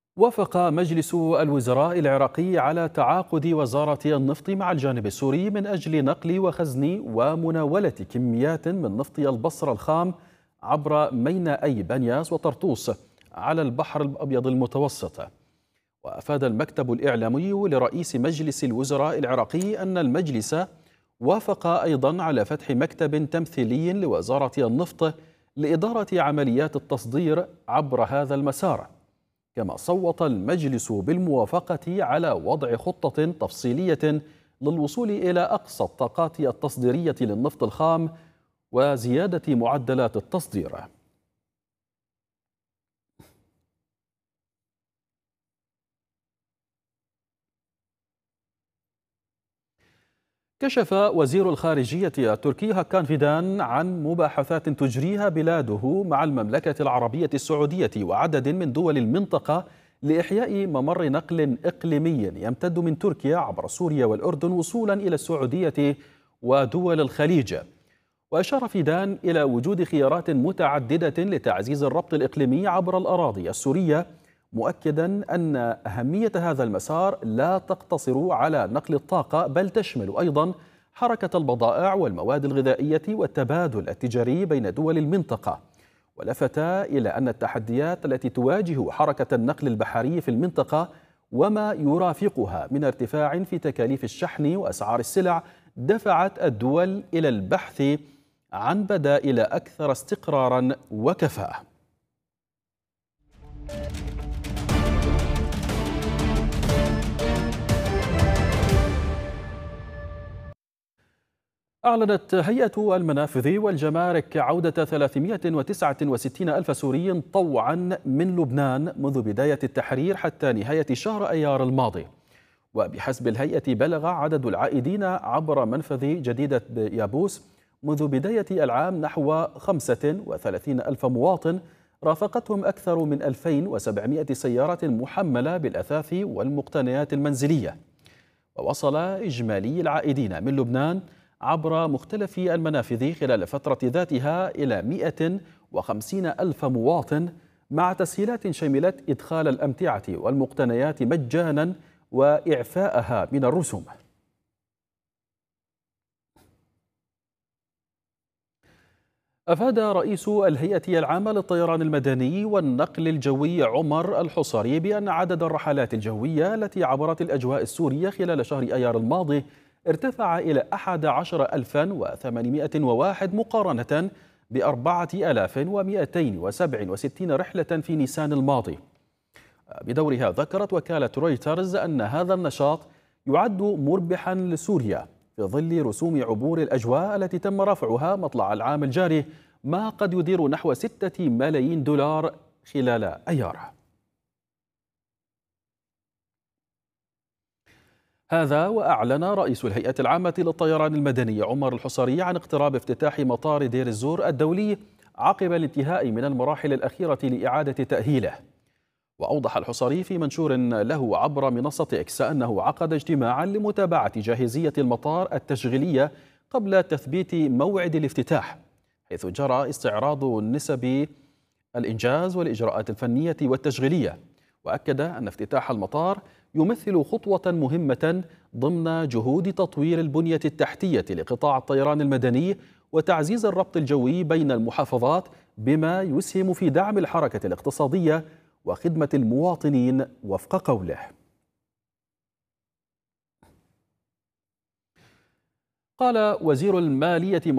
وافق مجلس الوزراء العراقي على تعاقد وزارة النفط مع الجانب السوري من أجل نقل وخزن ومناولة كميات من نفط البصرة الخام عبر مينائي بنياس وطرطوس على البحر الأبيض المتوسط. وأفاد المكتب الإعلامي لرئيس مجلس الوزراء العراقي أن المجلس وافق أيضا على فتح مكتب تمثيلي لوزارة النفط لإدارة عمليات التصدير عبر هذا المسار. كما صوت المجلس بالموافقة على وضع خطة تفصيلية للوصول إلى أقصى الطاقات التصديرية للنفط الخام وزيادة معدلات التصدير. كشف وزير الخارجية التركي هاكان فيدان عن مباحثات تجريها بلاده مع المملكة العربية السعودية وعدد من دول المنطقة لإحياء ممر نقل إقليمي يمتد من تركيا عبر سوريا والأردن وصولا إلى السعودية ودول الخليج. وأشار فيدان إلى وجود خيارات متعددة لتعزيز الربط الإقليمي عبر الأراضي السورية، مؤكدا أن أهمية هذا المسار لا تقتصر على نقل الطاقة بل تشمل أيضا حركة البضائع والمواد الغذائية والتبادل التجاري بين دول المنطقة. ولفت إلى أن التحديات التي تواجه حركة النقل البحري في المنطقة وما يرافقها من ارتفاع في تكاليف الشحن وأسعار السلع دفعت الدول إلى البحث عن بدائل أكثر استقرارا وكفاءة. أعلنت هيئة المنافذ والجمارك عودة 369 ألف سوري طوعا من لبنان منذ بداية التحرير حتى نهاية شهر أيار الماضي. وبحسب الهيئة بلغ عدد العائدين عبر منفذ جديدة يابوس منذ بداية العام نحو 35 ألف مواطن، رافقتهم أكثر من 2700 سيارة محملة بالأثاث والمقتنيات المنزلية. ووصل إجمالي العائدين من لبنان عبر مختلف المنافذ خلال الفترة ذاتها إلى 150 ألف مواطن، مع تسهيلات شملت إدخال الأمتعة والمقتنيات مجانا وإعفاءها من الرسوم. أفاد رئيس الهيئة العامة للطيران المدني والنقل الجوي عمر الحصري بأن عدد الرحلات الجوية التي عبرت الأجواء السورية خلال شهر أيار الماضي ارتفع إلى 11801 مقارنة ب 4267 رحلة في نيسان الماضي. بدورها ذكرت وكالة رويترز أن هذا النشاط يعد مربحا لسوريا في ظل رسوم عبور الأجواء التي تم رفعها مطلع العام الجاري، ما قد يدير نحو 6 ملايين دولار خلال أيار. هذا وأعلن رئيس الهيئة العامة للطيران المدني عمر الحصري عن اقتراب افتتاح مطار دير الزور الدولي عقب الانتهاء من المراحل الأخيرة لإعادة تأهيله. وأوضح الحصري في منشور له عبر منصة إكس أنه عقد اجتماعا لمتابعة جاهزية المطار التشغيلية قبل تثبيت موعد الافتتاح، حيث جرى استعراض نسب الإنجاز والإجراءات الفنية والتشغيلية. وأكد أن افتتاح المطار يمثل خطوة مهمة ضمن جهود تطوير البنية التحتية لقطاع الطيران المدني وتعزيز الربط الجوي بين المحافظات، بما يسهم في دعم الحركة الاقتصادية وخدمة المواطنين وفق قوله. قال وزير المالية